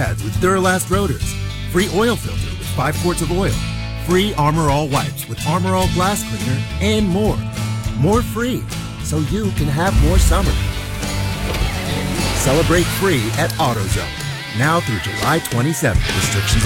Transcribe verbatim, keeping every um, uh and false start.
pads with Duralast rotors. Free oil filter with five quarts of oil. Free Armor All wipes with Armor All glass cleaner, and more. More free, so you can have more summer. Celebrate free at AutoZone. Now through July twenty-seventh. Restrictions